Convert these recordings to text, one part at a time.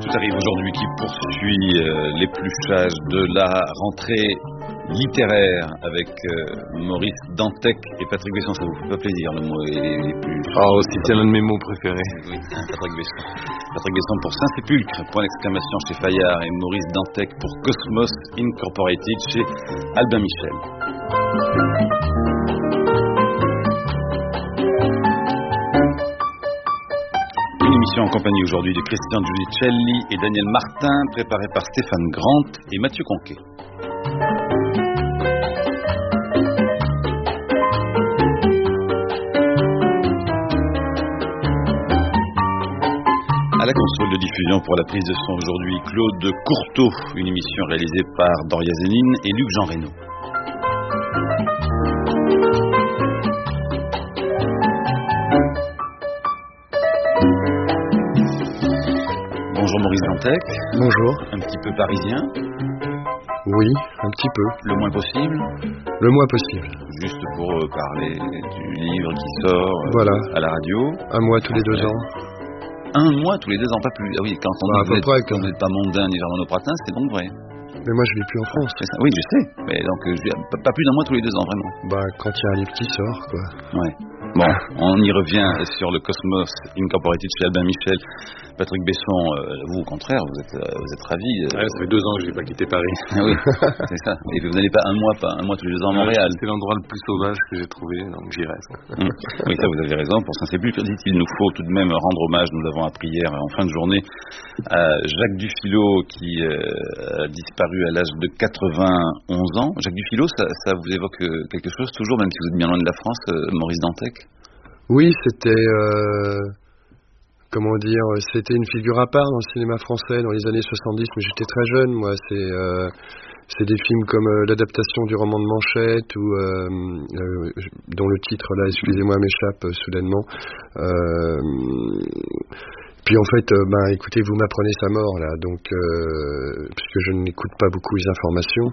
Tout arrive aujourd'hui qui poursuit l'épluchage de la rentrée littéraire avec Maurice Dantec et Patrick Besson. Ça vous fait pas plaisir, le mot épluche? Oh, c'est l'un de mes mots préférés. Oui, Patrick Besson. Patrick Besson pour Saint-Sépulcre, point d'exclamation chez Fayard, et Maurice Dantec pour Cosmos Incorporated chez Albin Michel. Une émission en compagnie aujourd'hui de Christian Giudicelli et Daniel Martin, préparée par Stéphane Grant et Mathieu Conquet. À la console de diffusion pour la prise de son aujourd'hui, Claude Courteau, une émission réalisée par Doria Zénine et Luc Jean Reynaud. Bonjour Maurice Dantec. Bonjour. Un petit peu parisien? Oui, un petit peu. Le moins possible? Le moins possible. Juste pour parler du livre qui sort voilà. À la radio. Un mois tous les 2 ans. Un mois tous les 2 ans, pas plus. Ah oui, quand on dit que vous n'êtes pas mondain ni germanopratin, c'est donc vrai. Mais moi je vis plus en France. Oui, je sais. Mais donc pas plus d'un mois tous les 2 ans, vraiment. Quand il y a un livre qui sort, quoi. Ouais. Bon, on y revient sur le Cosmos Incorporated chez Albin Michel. Patrick Besson, vous au contraire, vous êtes ravi. Ça fait 2 ans que je n'ai pas quitté Paris. Oui, c'est ça. Et vous n'allez pas un mois tous les 2 ans à Montréal. C'est l'endroit le plus sauvage que j'ai trouvé, donc j'y reste. Oui, ça vous avez raison. Pour Saint-Sépulcre, il nous faut tout de même rendre hommage. Nous l'avons appris hier en fin de journée à Jacques Dufilot qui a disparu à l'âge de 91 ans. Jacques Dufilot, ça vous évoque quelque chose toujours, même si vous êtes bien loin de la France, Maurice Dantec? Oui, c'était... c'était une figure à part dans le cinéma français dans les années 70, mais j'étais très jeune, moi. C'est des films comme l'adaptation du roman de Manchette, ou dont le titre, là, excusez-moi, m'échappe soudainement. Puis en fait, écoutez, vous m'apprenez sa mort, là, donc, puisque je n'écoute pas beaucoup les informations.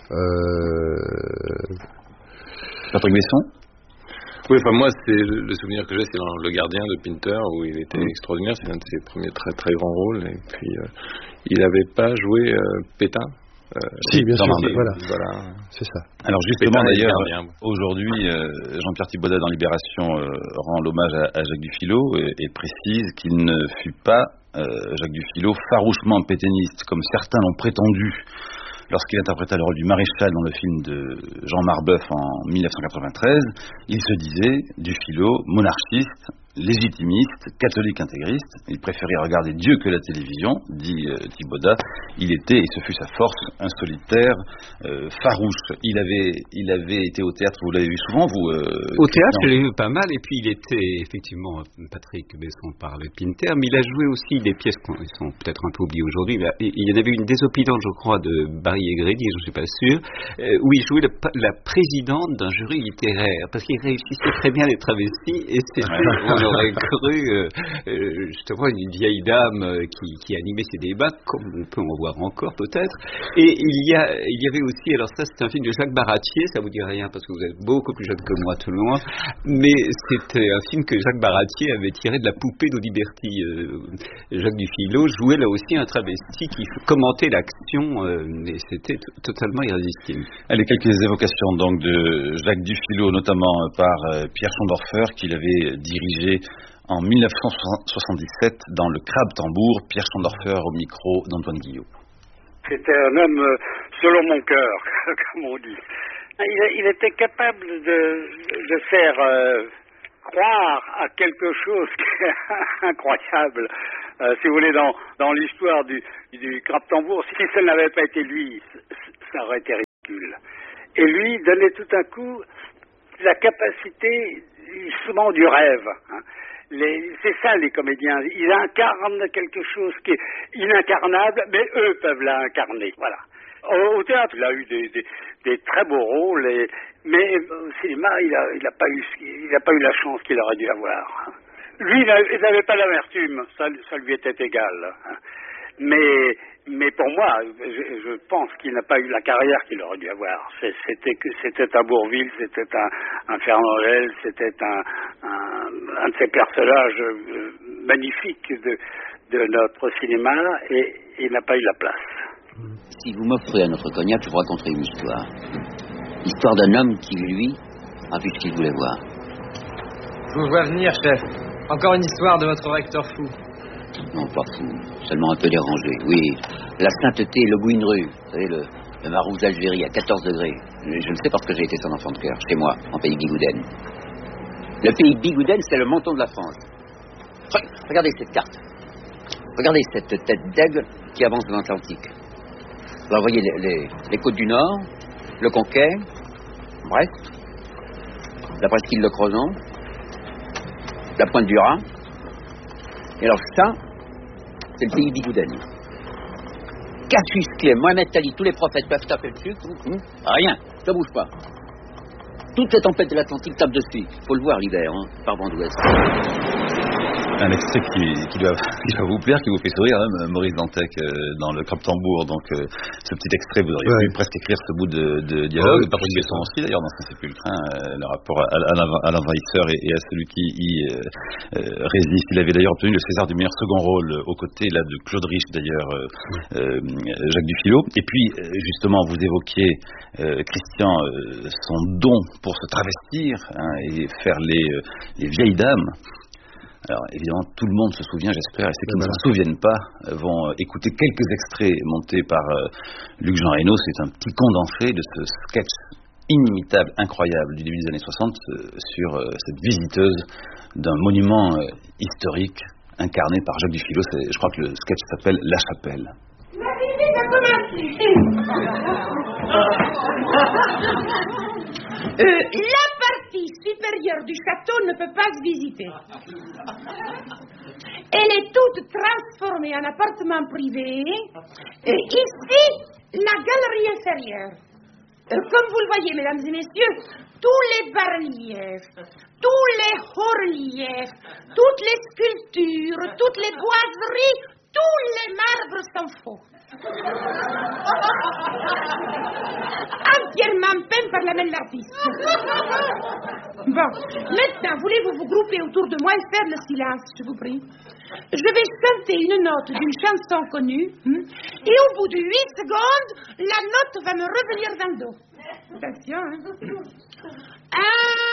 Patrick Besson? Oui, moi, c'est le souvenir que j'ai, c'est dans Le Gardien de Pinter, où il était extraordinaire. C'est un de ses premiers très très grands rôles. Et puis, il n'avait pas joué Pétain. Si, bien sûr. Voilà, c'est ça. Alors justement, d'ailleurs, aujourd'hui, Jean-Pierre Thibaudat dans Libération rend l'hommage à Jacques Dufilot et précise qu'il ne fut pas, Jacques Dufilot, farouchement pétainiste, comme certains l'ont prétendu lorsqu'il interpréta le rôle du maréchal dans le film de Jean Marbeuf en 1993. Il se disait Dufilot monarchiste, légitimiste, catholique intégriste. Il préférait regarder Dieu que la télévision, dit Thibaudat. Il était, et ce fut sa force, un solitaire farouche. Il avait été au théâtre, vous l'avez vu souvent, vous Au théâtre, je l'ai vu pas mal, et puis il était, effectivement, Patrick Besson parlait de Pinter, mais il a joué aussi des pièces qui sont peut-être un peu oubliées aujourd'hui. Il y en avait une désopilante, je crois, de Barry Egrédi, je ne suis pas sûr, où il jouait la présidente d'un jury littéraire, parce qu'il réussissait très bien les travestis, et c'était... On aurait cru justement une vieille dame qui animait ces débats, comme on peut en voir encore peut-être. Et il y avait aussi, alors ça c'est un film de Jacques Baratier, ça vous dit rien parce que vous êtes beaucoup plus jeune que moi tout le monde, mais c'était un film que Jacques Baratier avait tiré de La Poupée d'Audiberti. Jacques Dufilot jouait là aussi un travesti qui commentait l'action, et c'était totalement irrésistible. Allez, quelques évocations donc de Jacques Dufilot, notamment par Pierre Schondorfer, qu'il avait dirigé en 1977 dans Le Crabe Tambour. Pierre Schondorfer au micro d'Antoine Guillot. C'était un homme selon mon cœur, comme on dit. Il était capable de faire croire à quelque chose qui est incroyable. Si vous voulez, dans l'histoire du Crabe Tambour, si ça n'avait pas été lui, ça aurait été ridicule. Et lui donnait tout à coup la capacité justement du rêve. C'est ça les comédiens, ils incarnent quelque chose qui est inincarnable, mais eux peuvent l'incarner. Voilà. Au théâtre, il a eu des très beaux rôles, mais au cinéma, il n'a pas eu la chance qu'il aurait dû avoir. Lui, il n'avait pas l'amertume, ça lui était égal. Mais pour moi, je pense qu'il n'a pas eu la carrière qu'il aurait dû avoir. C'était un Bourvil, c'était un Fernandel, c'était un de ces personnages magnifiques de notre cinéma et il n'a pas eu la place. Si vous m'offrez un autre cognac, je vous raconterai une histoire. Histoire d'un homme qui, lui, a vu ce qu'il voulait voir. Je vous vois venir, chef. Encore une histoire de votre recteur fou. Non, pas fou, seulement un peu dérangé. Oui, la sainteté, le goût une rue. Vous savez, le Marouf d'Algérie à 14 degrés. Je le sais parce que j'ai été son enfant de cœur, chez moi, en pays Bigouden. Le pays Bigouden, c'est le menton de la France. Regardez cette carte. Regardez cette tête d'aigle qui avance dans l'Atlantique. Vous voyez les côtes du Nord, le Conquet, Brest, la presqu'île de Crozon, la pointe du Raz. Et alors ça, c'est le pays Bigouden. Cassius Clay, Mohamed Ali, tous les prophètes peuvent taper dessus. Rien, ça bouge pas. Toutes les tempêtes de l'Atlantique tapent dessus. Faut le voir l'hiver, hein, par vent d'ouest. Un extrait qui doit vous plaire, qui vous fait sourire, hein, Maurice Dantec, dans le Crap-Tambour. Donc, ce petit extrait, vous auriez pu presque écrire ce bout de dialogue. Patrick Besson aussi, d'ailleurs, dans Saint-Sépulcre, le rapport à l'envahisseur et à celui qui y résiste. Il avait d'ailleurs obtenu le César du meilleur second rôle, aux côtés là, de Claude Rich, d'ailleurs, Jacques Dufilot. Et puis, justement, vous évoquiez, Christian, son don pour se travestir et faire les vieilles dames. Alors évidemment, tout le monde se souvient, j'espère, et ceux qui ne s'en souviennent pas vont écouter quelques extraits montés par Luc Jean Reynaud. C'est un petit condensé de ce sketch inimitable, incroyable du début des années 60 sur cette visiteuse d'un monument historique incarné par Jacques Dufilot. Je crois que le sketch s'appelle La Chapelle. La visite a commencé. La partie supérieure du château ne peut pas se visiter. Elle est toute transformée en appartement privé. Et ici, la galerie inférieure. Comme vous le voyez, mesdames et messieurs, tous les bas-reliefs, tous les hauts-reliefs, toutes les sculptures, toutes les boiseries, tous les marbres sont faux. Entièrement peint par la main de l'artiste. Bon, maintenant, voulez-vous vous grouper autour de moi et faire le silence, je vous prie? Je vais chanter une note d'une chanson connue, et au bout de 8 secondes, la note va me revenir dans le dos. Attention, hein?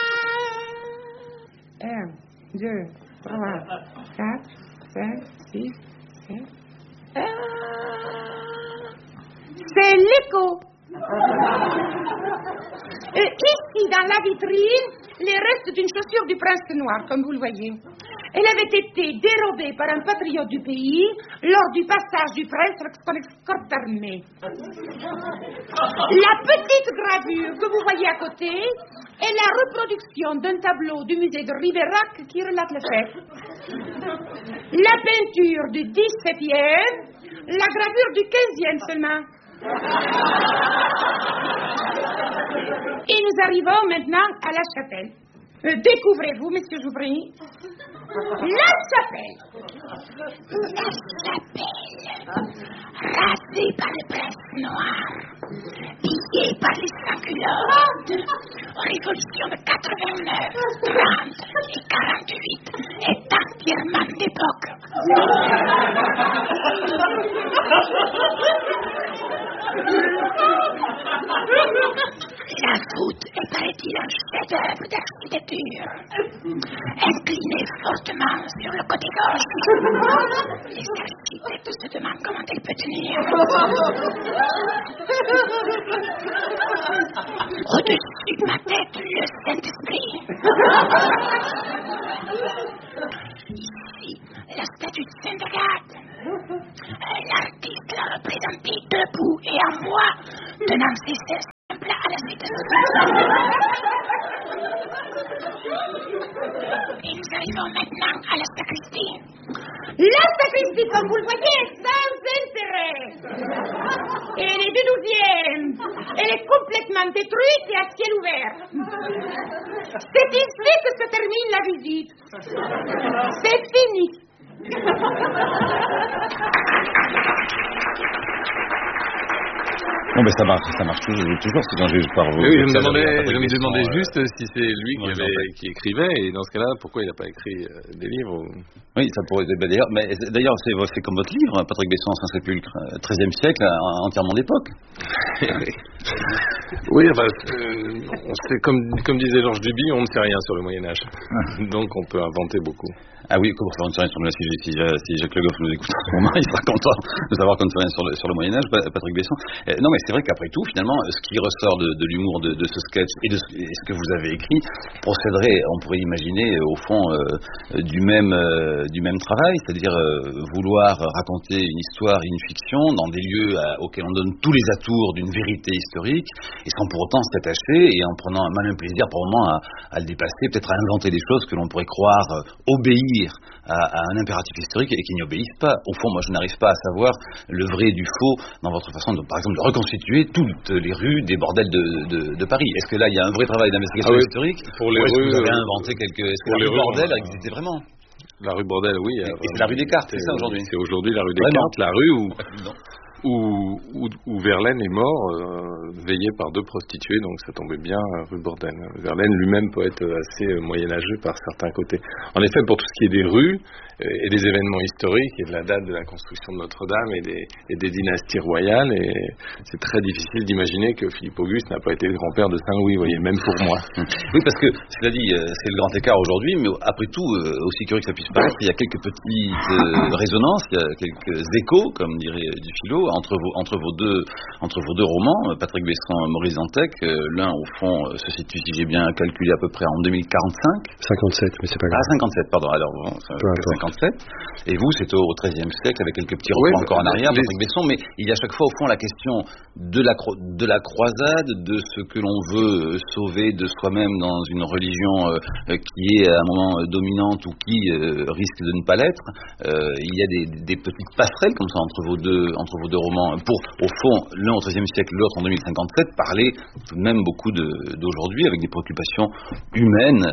1, 2, 3, 4, 5, 6, 7... C'est l'écho. Ici, dans la vitrine, les restes d'une chaussure du prince noir, comme vous le voyez. Elle avait été dérobée par un patriote du pays lors du passage du prince avec son escorte armée. La petite gravure que vous voyez à côté est la reproduction d'un tableau du musée de Ribérac qui relate le fait. La peinture du 17e, la gravure du 15e seulement. Et nous arrivons maintenant à la chapelle. Découvrez-vous, monsieur Joubry. La chapelle. La chapelle. Rasée par le prince noir. Pillée par les sans-culottes. Révolution de 89, 30 et 48 est entièrement d'époque. La voûte est, paraît-il, un chef-d'œuvre d'architecture. Inclinée fortement sur le côté gauche. Les architectes se demandent comment elle peut tenir. Au-dessus de ma tête, le Saint-Esprit. Ici, la statue de Sainte-Agathe. L'artiste l'a représenté debout et en bois, tenant ses cesses simples à la suite. Et nous arrivons maintenant à la sacristie. La sacristie, comme vous le voyez, est sans intérêt. Elle est du 12e. Elle est complètement détruite et à ciel ouvert. C'est ici que se termine la visite. C'est fini. Bon, mais ça marche toujours si j'en juge par vous. Oui, je me demandais juste si c'est lui qui écrivait, et dans ce cas-là, pourquoi il n'a pas écrit des livres Oui, ça pourrait être. D'ailleurs, c'est comme votre livre, Patrick Besson, Saint-Sépulcre, 13e siècle, entièrement d'époque. Oui, on sait, comme disait Georges Duby, on ne sait rien sur le Moyen-Âge. Donc on peut inventer beaucoup. Ah oui, comment ça, on ne sait rien sur le Moyen-Âge. Si Jacques Le Goff nous écoute à ce moment, il sera content de savoir qu'on ne sait rien sur le Moyen-Âge, Patrick Besson. Non, mais c'est vrai qu'après tout, finalement, ce qui ressort de l'humour de ce sketch et ce que vous avez écrit procéderait, on pourrait imaginer, au fond, du même travail, c'est-à-dire vouloir raconter une histoire, une fiction, dans des lieux auxquels on donne tous les atours d'une vérité historique, et sans pour autant se détacher, et en prenant un malin plaisir, pour le moment, à le dépasser, peut-être à inventer des choses que l'on pourrait croire obéir à un impératif historique et qui n'y obéissent pas. Au fond, moi, je n'arrive pas à savoir le vrai du faux dans votre façon, par exemple, de reconstituer toutes les rues des bordels de Paris. Est-ce que là, il y a un vrai travail d'investigation historique pour les ou est-ce rues, que vous avez inventé est-ce que les rues bordel existait vraiment? La rue Bordel, oui. Et c'est la rue Descartes, c'est ça aujourd'hui? C'est aujourd'hui la rue Descartes, la rue où Verlaine est mort, veillé par 2 prostituées, donc ça tombait bien, rue Bordel. Verlaine lui-même peut être assez moyenâgeux par certains côtés. En effet, pour tout ce qui est des rues et des événements historiques et de la date de la construction de Notre-Dame et des dynasties royales, et c'est très difficile d'imaginer que Philippe Auguste n'a pas été le grand-père de Saint-Louis, vous voyez, même pour moi. Oui, parce que, cela dit, c'est le grand écart aujourd'hui, mais après tout, aussi curieux que ça puisse paraître, il y a quelques petites résonances, il y a quelques échos, comme dirait Dufilo, entre vos deux romans, Patrick Besson et Maurice Dantec. L'un, au fond, se situe, si j'ai bien calculé, à peu près en 2045. 57, mais c'est pas grave. Ah, 57, pardon. Alors, bon, 57. Et vous, c'est au XIIIe siècle, avec quelques petits repoints encore en arrière, Patrick Besson, mais il y a à chaque fois, au fond, la question de la croisade, de ce que l'on veut sauver de soi-même dans une religion qui est à un moment dominante ou qui risque de ne pas l'être. Il y a des petites passerelles comme ça entre vos deux romans, pour, au fond, l'un au XIIIe siècle, l'autre en 2057, parler tout de même beaucoup d'aujourd'hui, avec des préoccupations humaines,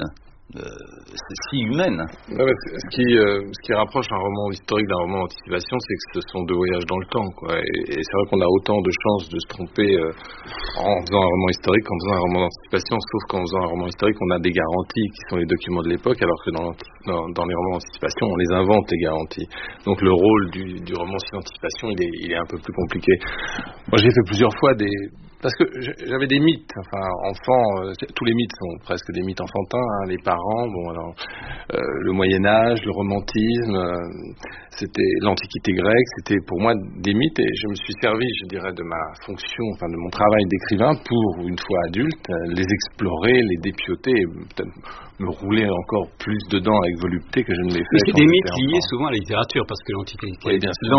si humaines. Ouais, ce qui rapproche un roman historique d'un roman d'anticipation, c'est que ce sont 2 voyages dans le temps, quoi. Et c'est vrai qu'on a autant de chances de se tromper en faisant un roman historique qu'en faisant un roman d'anticipation, sauf qu'en faisant un roman historique, on a des garanties qui sont les documents de l'époque, alors que dans les romans d'anticipation, on les invente, les garanties. Donc le rôle du roman d'anticipation, il est un peu plus compliqué. Moi, j'ai fait plusieurs fois parce que j'avais des mythes, enfin, enfants, tous les mythes sont presque des mythes enfantins, hein, les parents, bon, alors, le Moyen-Âge, le romantisme, c'était l'Antiquité grecque, c'était pour moi des mythes, et je me suis servi, je dirais, de ma fonction, enfin, de mon travail d'écrivain pour, une fois adulte, les explorer, les dépioter, et peut-être me rouler encore plus dedans avec volupté que je ne l'ai fait. C'est des mythes liés souvent à la littérature, parce que l'Antiquité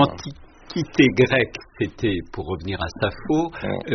grecque, c'était, pour revenir à Sappho,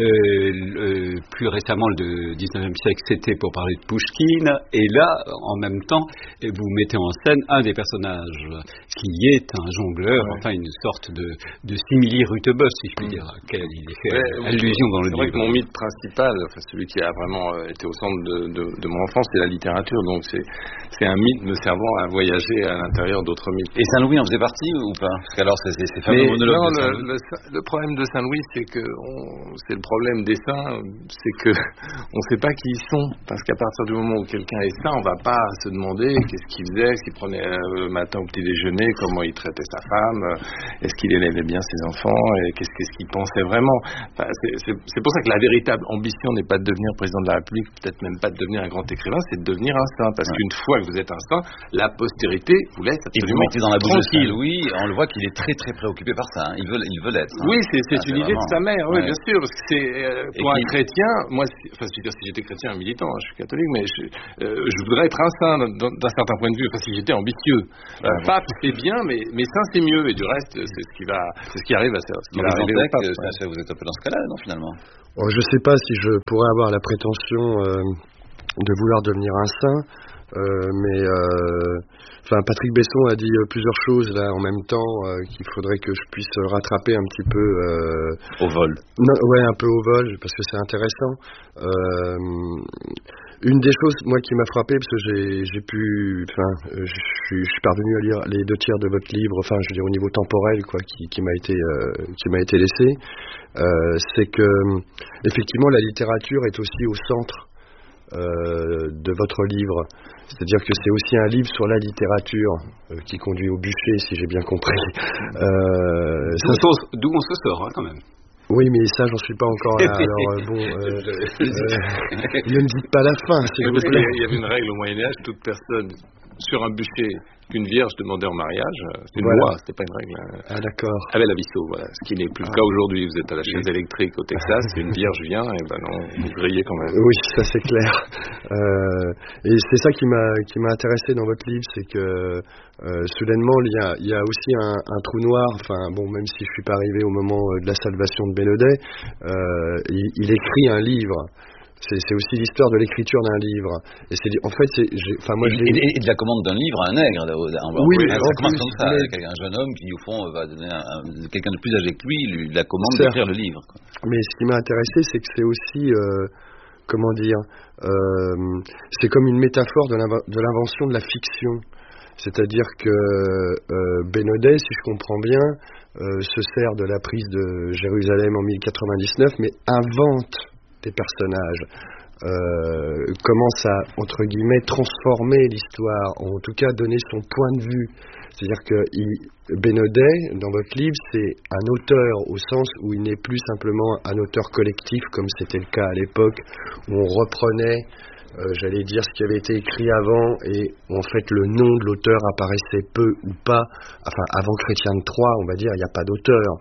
plus récemment, le 19e siècle, c'était pour parler de Pouchkine, et là, en même temps, vous mettez en scène un des personnages qui est un jongleur, enfin une sorte de simili-Rutebeuf, si je puis dire, à laquelle il est fait allusion dans le livre. C'est vrai que mon mythe principal, enfin celui qui a vraiment été au centre de mon enfance, c'est la littérature, donc c'est un mythe me servant à voyager à l'intérieur d'autres mythes. Et Saint-Louis en faisait partie ou pas? Parce qu'alors, c'est fameux monologue. Non, le problème de Saint-Louis, c'est que c'est le problème des saints, c'est que on ne sait pas qui ils sont, parce qu'à partir du moment où quelqu'un est saint, on ne va pas se demander qu'est-ce qu'il faisait, est-ce qu'il prenait le matin au petit déjeuner, comment il traitait sa femme, est-ce qu'il élevait bien ses enfants, et qu'est-ce qu'il pensait vraiment. Enfin, c'est pour ça que la véritable ambition n'est pas de devenir président de la République, peut-être même pas de devenir un grand écrivain, c'est de devenir un saint, parce qu'une fois que vous êtes un saint, la postérité vous laisse absolument vous mettez dans la bouche tranquille. De Saint-Louis, on le voit qu'il est très très préoccupé par ça, hein. Il veut l'être. Hein. Oui, c'est une idée de sa mère, oui, bien sûr, parce que c'est pour un chrétien, moi, enfin, si j'étais chrétien, un militant, je suis catholique, mais je voudrais être un saint d'un certain point de vue, enfin, si j'étais ambitieux. Pape, c'est bien, mais saint, c'est mieux, et du reste, c'est ce qui arrive à ça. Vous êtes un peu dans ce cas-là, non, finalement? Je ne sais pas si je pourrais avoir la prétention de vouloir devenir un saint, mais Patrick Besson a dit plusieurs choses là en même temps qu'il faudrait que je puisse rattraper un petit peu au vol. Non, ouais, un peu au vol parce que c'est intéressant. Une des choses, moi, qui m'a frappé, parce que je suis parvenu à lire les 2 tiers de votre livre, enfin, je veux dire au niveau temporel, quoi, qui m'a été laissé, c'est que effectivement la littérature est aussi au centre de votre livre. C'est-à-dire que c'est aussi un livre sur la littérature qui conduit au bûcher, si j'ai bien compris. D'où on se sort, hein, quand même. Oui, mais ça, j'en suis pas encore là. Alors, bon, ne me dites pas la fin, s'il vous plaît. Il y avait une règle au Moyen-Âge, toute personne sur un bûcher qu'une vierge demandait en mariage, c'est une loi, c'était pas une règle. Ah, d'accord. Avec la Visso, voilà. Ce qui n'est plus le cas aujourd'hui. Vous êtes à la chaise électrique au Texas, une vierge vient, et ben non, vous grillez quand même. Oui, ça c'est clair. Et c'est ça qui m'a intéressé dans votre livre, c'est que soudainement il y a aussi un trou noir. Enfin bon, même si je suis pas arrivé au moment de la salvation de Bénodet, il écrit un livre. C'est aussi l'histoire de l'écriture d'un livre. Et c'est, en fait, et de la commande d'un livre à un nègre. Oui, ça commence comme ça, avec un jeune homme qui, au fond, va donner quelqu'un de plus âgé que lui la commande d'écrire le livre. Quoi. Mais ce qui m'a intéressé, c'est que c'est aussi, c'est comme une métaphore de l'invention de la fiction. C'est-à-dire que Bénodet, si je comprends bien, se sert de la prise de Jérusalem en 1099, mais invente des personnages, commence à, entre guillemets, transformer l'histoire, en tout cas donner son point de vue. C'est-à-dire que Bénodet, dans votre livre, c'est un auteur au sens où il n'est plus simplement un auteur collectif, comme c'était le cas à l'époque, où on reprenait, j'allais dire, ce qui avait été écrit avant, et où en fait le nom de l'auteur apparaissait peu ou pas. Enfin, avant Chrétien de Troyes, on va dire, il n'y a pas d'auteur.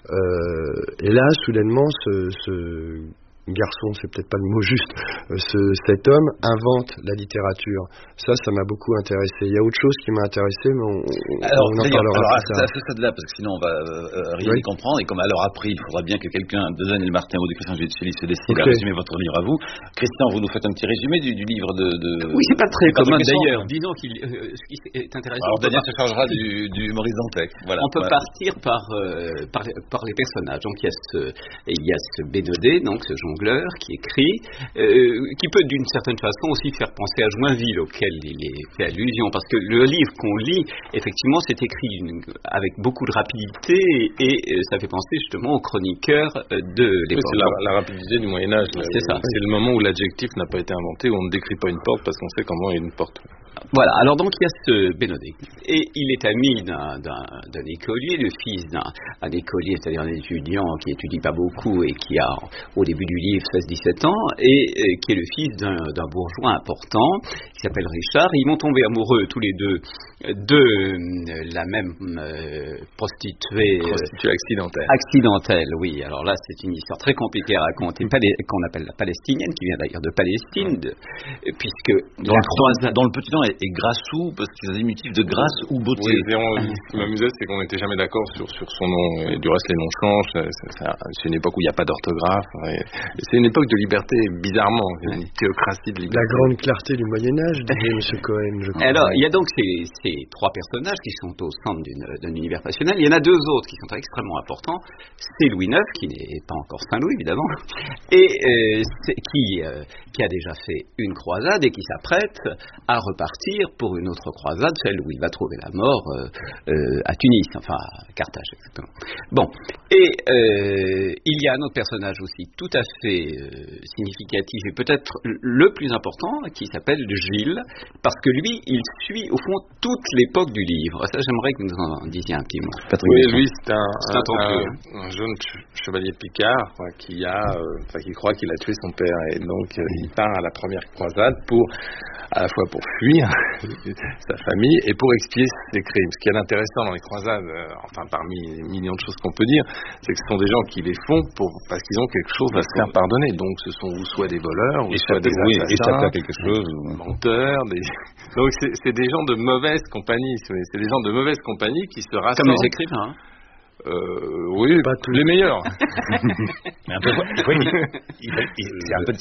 Et là, soudainement, ce garçon, c'est peut-être pas le mot juste, cet homme invente la littérature. Ça m'a beaucoup intéressé. Il y a autre chose qui m'a intéressé, mais on en parlera plus tard. À ce stade-là, parce que sinon on va rien y comprendre, et comme à l'heure appris, il faudra bien que quelqu'un de Daniel Martin ou de Christian Giudicelli se décide à résumer votre livre à vous. Christian, vous nous faites un petit résumé du livre de... Oui, c'est pas très commun d'ailleurs. Disons ce qui est intéressant... Alors Daniel se chargera du Maurice Dantec. Voilà. On peut partir par les personnages. Donc il y a ce Bénodet, donc ce jongleur qui écrit, qui peut d'une certaine façon aussi faire penser à Joinville, auquel il est fait allusion, parce que le livre qu'on lit, effectivement, c'est écrit avec beaucoup de rapidité, et ça fait penser justement aux chroniqueurs de l'époque. Oui, c'est la rapidité du Moyen-Âge. C'est ça. C'est le moment où l'adjectif n'a pas été inventé, où on ne décrit pas une porte parce qu'on sait comment est une porte. Voilà, alors donc il y a ce Bénodet, et il est ami d'un écolier, le fils d'un écolier, c'est-à-dire un étudiant qui étudie pas beaucoup et qui a, au début du livre, 16-17 ans, et qui est le fils d'un bourgeois important, qui s'appelle Richard. Ils vont tomber amoureux tous les deux de la même prostituée accidentelle, oui. Alors là, c'est une histoire très compliquée à raconter, qu'on appelle la palestinienne, qui vient d'ailleurs de Palestine, puisque dans le petit nom est Grassou, parce qu'il y a des motifs de grâce ou beauté. Oui, ce qui m'amusait, c'est qu'on n'était jamais d'accord sur son nom, et du reste les noms changent. C'est une époque où il n'y a pas d'orthographe, et c'est une époque de liberté, bizarrement, une théocratie de liberté. La grande clarté du Moyen-Âge, disait M. Cohen, je crois. Alors, il y a donc ces 3 personnages qui sont au centre d'un univers passionnel. Il y en a 2 autres qui sont extrêmement importants. C'est Louis IX, qui n'est pas encore Saint-Louis, évidemment, et qui a déjà fait une croisade et qui s'apprête à repartir pour une autre croisade, celle où il va trouver la mort à Tunis, enfin à Carthage exactement. Bon, et il y a un autre personnage aussi tout à fait significatif et peut-être le plus important, qui s'appelle Gilles, parce que lui, il suit au fond toute l'époque du livre. Ça, j'aimerais que vous nous en disiez un petit mot. Oui, lui, c'est un jeune chevalier Picard, quoi, qui croit qu'il a tué son père, et donc il part à la première croisade à la fois pour fuir sa famille et pour expier ses crimes. Ce qui est intéressant dans les croisades, parmi les millions de choses qu'on peut dire, c'est que ce sont des gens qui les font parce qu'ils ont quelque chose à se faire pardonner. Donc ce sont soit des voleurs, ou soit des assassins, quelque chose, menteurs. Donc c'est des gens de mauvaise compagnie. C'est des gens de mauvaise compagnie qui se rassemblent. Comme les écrivains. Oui, pas tous les meilleurs. Mais un peu, c'est un peu